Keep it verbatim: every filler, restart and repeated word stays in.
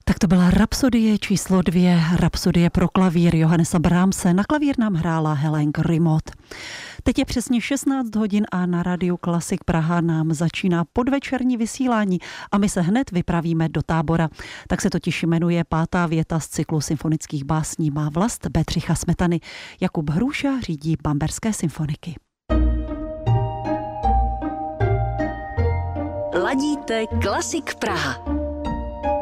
Tak to byla Rapsodie číslo dvě, Rapsodie pro klavír Johannesa Brahmse. Na klavír nám hrála Helen Grimot. Teď je přesně šestnáct hodin a na Rádiu Klasik Praha nám začíná podvečerní vysílání a my se hned vypravíme do Tábora. Tak se totiž jmenuje pátá věta z cyklu symfonických básní Má vlast Bedřicha Smetany. Jakub Hruša řídí Bamberské symfoniky. Ladíte Klasik Praha.